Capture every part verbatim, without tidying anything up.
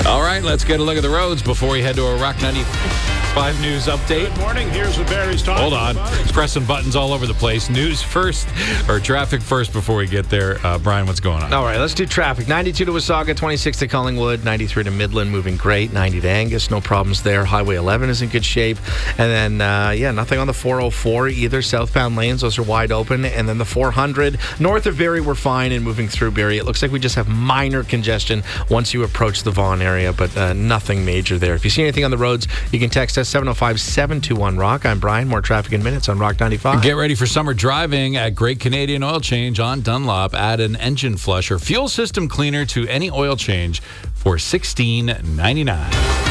All right, let's get a look at the roads before we head to a Rock ninety-five News update. Good morning. Here's what Barry's talking Hold on. about. Pressing buttons all over the place. News first, or traffic first before we get there. Uh, Brian, what's going on? All right, let's do traffic. ninety-two to Wasaga, twenty-six to Collingwood, ninety-three to Midland, moving great. ninety to Angus, no problems there. Highway eleven is in good shape. And then, uh, yeah, nothing on the four oh four either. Southbound lanes, those are wide open. And then the four hundred, north of Barrie, we're fine and moving through Barrie. It looks like we just have minor congestion once you approach the Vaughan area, but uh, nothing major there. If you see anything on the roads, you can text us seven oh five, seven two one, ROCK. I'm Brian. More traffic in minutes on Rock ninety-five. Get ready for summer driving at Great Canadian Oil Change on Dunlop. Add an engine flush or fuel system cleaner to any oil change for sixteen ninety-nine.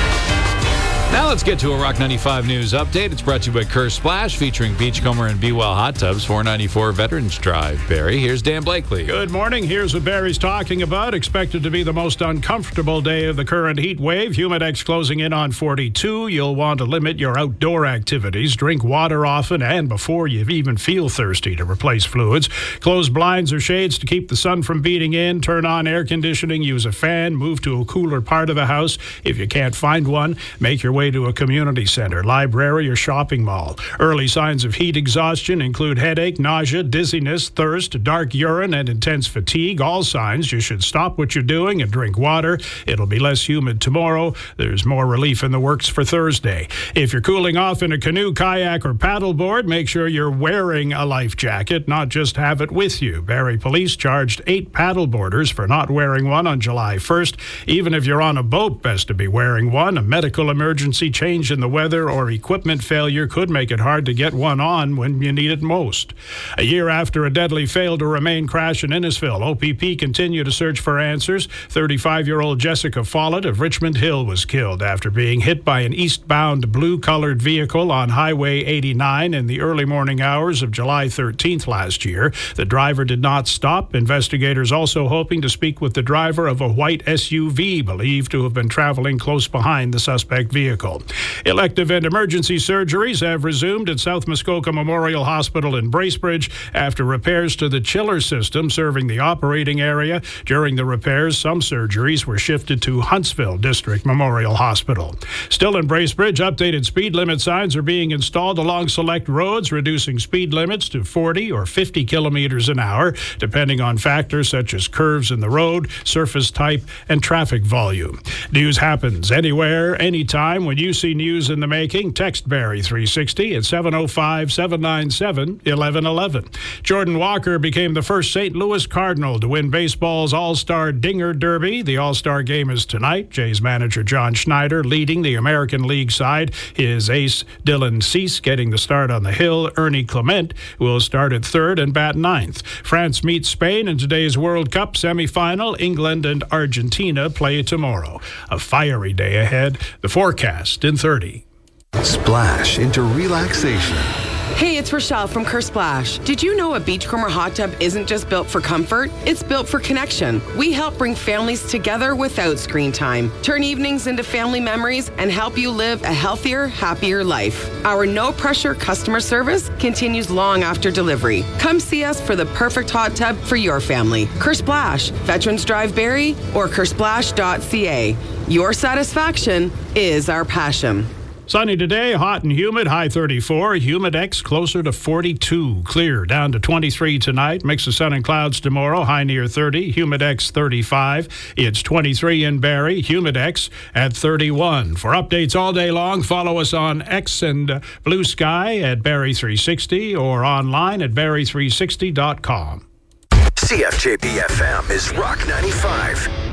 Now let's get to a Rock ninety-five News update. It's brought to you by Kerr Splash, featuring Beachcomber and Be Well Hot Tubs, four ninety-four Veterans Drive. Barry, here's Dan Blakely. Good morning. Here's what Barry's talking about. Expected to be the most uncomfortable day of the current heat wave. Humidex closing in on forty-two. You'll want to limit your outdoor activities. Drink water often and before you even feel thirsty to replace fluids. Close blinds or shades to keep the sun from beating in. Turn on air conditioning. Use a fan. Move to a cooler part of the house. If you can't find one, make your way to a community center, library, or shopping mall. Early signs of heat exhaustion include headache, nausea, dizziness, thirst, dark urine, and intense fatigue. All signs you should stop what you're doing and drink water. It'll be less humid tomorrow. There's more relief in the works for Thursday. If you're cooling off in a canoe, kayak, or paddleboard, make sure you're wearing a life jacket, not just have it with you. Barrie Police charged eight paddleboarders for not wearing one on July first. Even if you're on a boat, best to be wearing one. A medical emergency, change in the weather, or equipment failure could make it hard to get one on when you need it most. A year after a deadly failed-to-remain crash in Innisfil, O P P continued to search for answers. thirty-five-year-old Jessica Follett of Richmond Hill was killed after being hit by an eastbound blue-colored vehicle on Highway eighty-nine in the early morning hours of July thirteenth last year. The driver did not stop. Investigators also hoping to speak with the driver of a white S U V believed to have been traveling close behind the suspect vehicle. Elective and emergency surgeries have resumed at South Muskoka Memorial Hospital in Bracebridge after repairs to the chiller system serving the operating area. During the repairs, some surgeries were shifted to Huntsville District Memorial Hospital. Still in Bracebridge, updated speed limit signs are being installed along select roads, reducing speed limits to forty or fifty kilometers an hour, depending on factors such as curves in the road, surface type, and traffic volume. News happens anywhere, anytime. When you see news in the making, text Barrie three sixty at seven oh five, seven nine seven, eleven eleven. Jordan Walker became the first Saint Louis Cardinal to win baseball's All-Star Dinger Derby. The All-Star game is tonight. Jays manager John Schneider leading the American League side. His ace Dylan Cease getting the start on the hill. Ernie Clement will start at third and bat ninth. France meets Spain in today's World Cup semifinal. England and Argentina play tomorrow. A fiery day ahead. The forecast in thirty. Splash into relaxation. Hey, it's Rochelle from Kerr Splash. Did you know a Beachcomber hot tub isn't just built for comfort? It's built for connection. We help bring families together without screen time, turn evenings into family memories, and help you live a healthier, happier life. Our no-pressure customer service continues long after delivery. Come see us for the perfect hot tub for your family. Kerr Splash, Veterans Drive Barrie, or kerr splash dot c a. Your satisfaction is our passion. Sunny today, hot and humid, high thirty-four. Humidex closer to forty-two. Clear down to twenty-three tonight. Mix of sun and clouds tomorrow, high near thirty. Humidex thirty-five. It's twenty-three in Barrie. Humidex at thirty-one. For updates all day long, follow us on X and Blue Sky at Barrie three sixty or online at barrie three sixty dot com. C F J P F M is Rock ninety-five.